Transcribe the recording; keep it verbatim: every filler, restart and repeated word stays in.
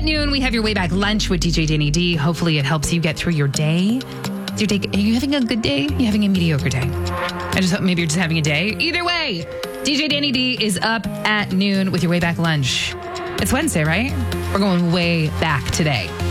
noon, we have your way back lunch with D J Danny D. Hopefully it helps you get through your day. Is your day are you having a good day? Are you having a mediocre day? I just hope maybe you're just having a day. Either way, D J Danny D is up at noon with your way back lunch. It's Wednesday, right? We're going way back today.